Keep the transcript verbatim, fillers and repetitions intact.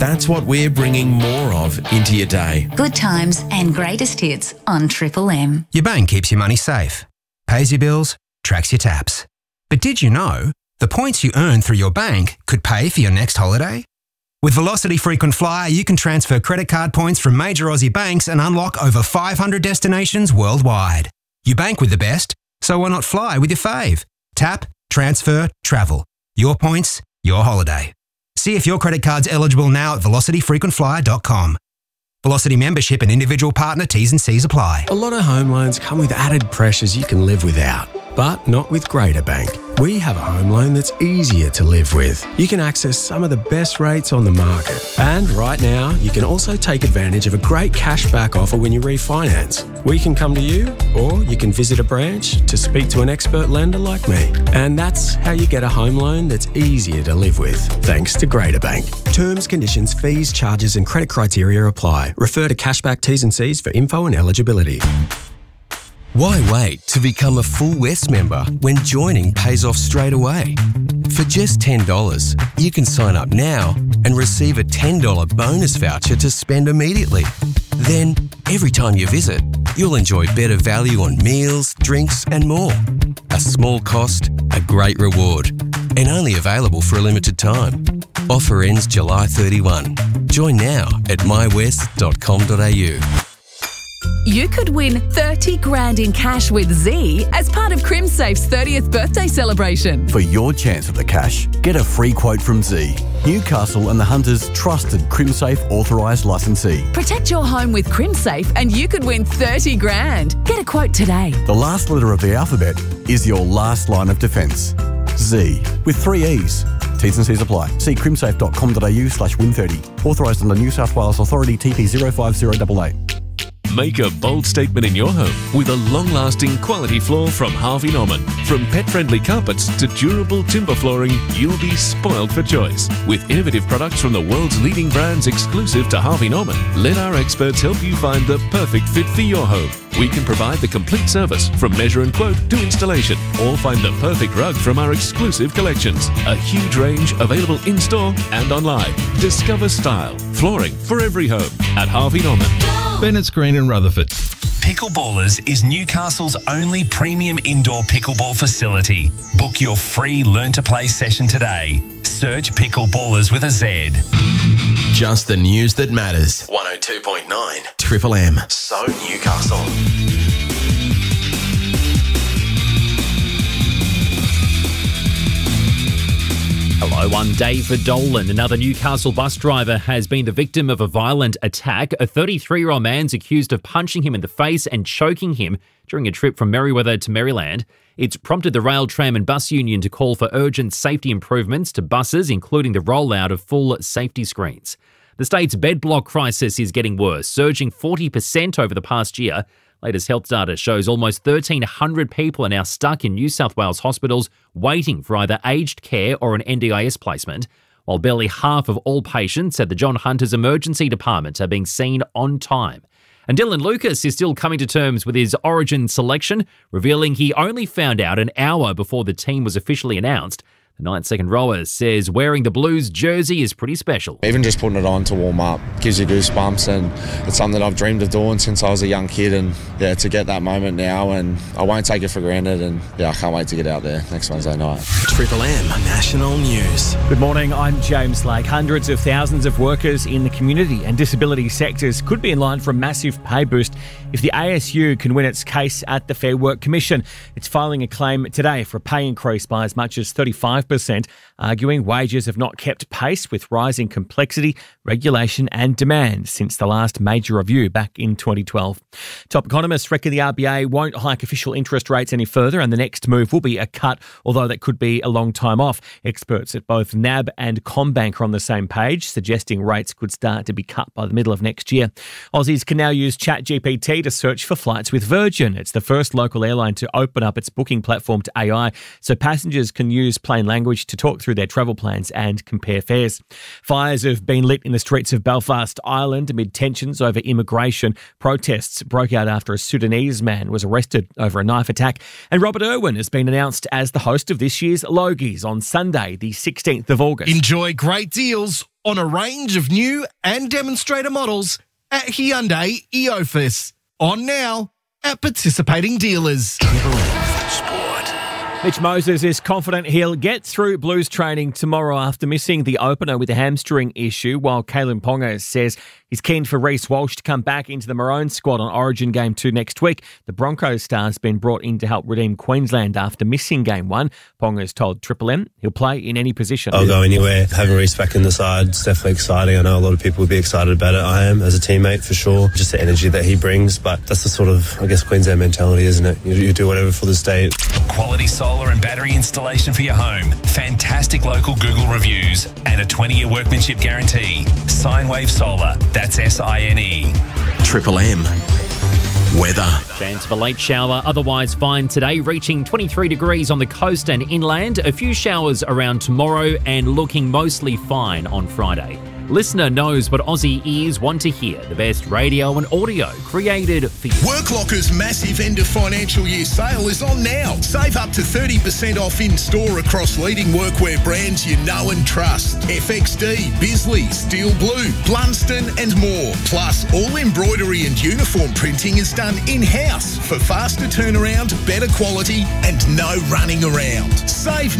That's what we're bringing more of into your day. Good times and greatest hits on Triple M. Your bank keeps your money safe, pays your bills, tracks your taps. But did you know the points you earn through your bank could pay for your next holiday? With Velocity Frequent Flyer, you can transfer credit card points from major Aussie banks and unlock over five hundred destinations worldwide. You bank with the best, so why not fly with your fave? Tap, transfer, travel. Your points, your holiday. See if your credit card's eligible now at velocity frequent flyer dot com. Velocity membership and individual partner T's and C's apply. A lot of home loans come with added pressures you can live without, but not with Greater Bank. We have a home loan that's easier to live with. You can access some of the best rates on the market. And right now, you can also take advantage of a great cashback offer when you refinance. We can come to you, or you can visit a branch to speak to an expert lender like me. And that's how you get a home loan that's easier to live with, thanks to Greater Bank. Terms, conditions, fees, charges and credit criteria apply. Refer to Cashback T's and C's for info and eligibility. Why wait to become a full West member when joining pays off straight away? For just ten dollars, you can sign up now and receive a ten dollars bonus voucher to spend immediately. Then, every time you visit, you'll enjoy better value on meals, drinks and more. A small cost, a great reward, and only available for a limited time. Offer ends July thirty-first. Join now at my west dot com dot a u. You could win thirty grand in cash with Z as part of CrimSafe's thirtieth birthday celebration. For your chance at the cash, get a free quote from Z, Newcastle and the Hunters' trusted CrimSafe authorised licensee. Protect your home with CrimSafe and you could win thirty grand. Get a quote today. The last letter of the alphabet is your last line of defence. Z, with three E's. T's and C's apply. See crimsafe dot com dot a u slash win thirty. Authorised under New South Wales Authority T P zero five zero eight eight. Make a bold statement in your home with a long-lasting quality floor from Harvey Norman. From pet-friendly carpets to durable timber flooring, you'll be spoiled for choice. With innovative products from the world's leading brands exclusive to Harvey Norman, let our experts help you find the perfect fit for your home. We can provide the complete service from measure and quote to installation, or find the perfect rug from our exclusive collections. A huge range available in-store and online. Discover style, flooring for every home at Harvey Norman. Bennett's Green in Rutherford. Pickleballers is Newcastle's only premium indoor pickleball facility. Book your free Learn to Play session today. Search Pickleballers with a Z. Just the news that matters. one oh two point nine Triple M. So Newcastle. Hello, I'm David Dolan. Another Newcastle bus driver has been the victim of a violent attack. A thirty-three-year-old man's accused of punching him in the face and choking him during a trip from Merewether to Maryland. It's prompted the Rail, Tram and Bus Union to call for urgent safety improvements to buses, including the rollout of full safety screens. The state's bed block crisis is getting worse, surging forty percent over the past year. Latest health data shows almost thirteen hundred people are now stuck in New South Wales hospitals waiting for either aged care or an N D I S placement, while barely half of all patients at the John Hunter's Emergency Department are being seen on time. And Dylan Lucas is still coming to terms with his Origin selection, revealing he only found out an hour before the team was officially announced. The nine-second rower says wearing the Blues jersey is pretty special. Even just putting it on to warm up gives you goosebumps, and it's something that I've dreamed of doing since I was a young kid, and yeah, to get that moment now, and I won't take it for granted, and yeah, I can't wait to get out there next Wednesday night. Triple M National News. Good morning, I'm James Lake. Hundreds of thousands of workers in the community and disability sectors could be in line for a massive pay boost if the A S U can win its case at the Fair Work Commission. It's filing a claim today for a pay increase by as much as thirty-five percent, arguing wages have not kept pace with rising complexity, regulation and demand since the last major review back in twenty twelve. Top economists reckon the R B A won't hike official interest rates any further, and the next move will be a cut, although that could be a long time off. Experts at both N A B and CommBank are on the same page, suggesting rates could start to be cut by the middle of next year. Aussies can now use ChatGPT to search for flights with Virgin. It's the first local airline to open up its booking platform to A I, so passengers can use plain language to talk through their travel plans and compare fares. Fires have been lit in the streets of Belfast Island amid tensions over immigration. Protests broke out after a Sudanese man was arrested over a knife attack. And Robert Irwin has been announced as the host of this year's Logies on Sunday, the sixteenth of August. Enjoy great deals on a range of new and demonstrator models at Hyundai Eofus. On now at participating dealers. Mitch Moses is confident he'll get through Blues training tomorrow after missing the opener with a hamstring issue, while Kalen Ponga says he's keen for Reece Walsh to come back into the Maroon squad on Origin Game two next week. The Broncos star's been brought in to help redeem Queensland after missing Game one. Ponga's told Triple M he'll play in any position. I'll go anywhere. Having Reece back in the side is definitely exciting. I know a lot of people would be excited about it. I am, as a teammate, for sure. Just the energy that he brings, but that's the sort of, I guess, Queensland mentality, isn't it? You, you do whatever for the state. Quality solar and battery installation for your home. Fantastic local Google reviews and a twenty-year workmanship guarantee. Sinewave Solar. That's S I N E. Triple M. Weather. Chance of a late shower, otherwise fine today, reaching twenty-three degrees on the coast and inland. A few showers around tomorrow and looking mostly fine on Friday. Listener knows what Aussie ears want to hear. The best radio and audio created for you. WorkLocker's massive end of financial year sale is on now. Save up to thirty percent off in-store across leading workwear brands you know and trust. F X D, Bisley, Steel Blue, Blunston and more. Plus, all embroidery and uniform printing is done in-house for faster turnaround, better quality and no running around. Save